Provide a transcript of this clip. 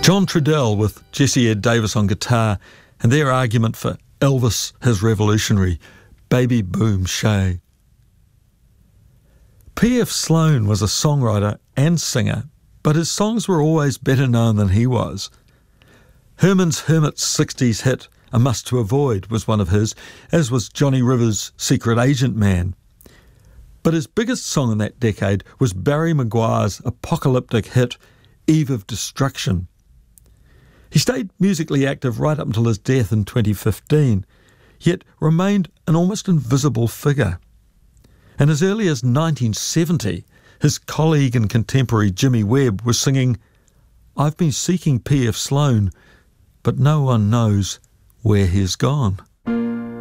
John Trudell with Jesse Ed Davis on guitar, and their argument for Elvis His Revolutionary, Baby Boom Shay. P.F. Sloan was a songwriter and singer, but his songs were always better known than he was. Herman's Hermits 60s hit, A Must to Avoid, was one of his, as was Johnny Rivers' Secret Agent Man. But his biggest song in that decade was Barry Maguire's apocalyptic hit, Eve of Destruction. He stayed musically active right up until his death in 2015, yet remained an almost invisible figure. And as early as 1970, his colleague and contemporary Jimmy Webb was singing, I've been seeking P.F. Sloan, but no one knows where he's gone.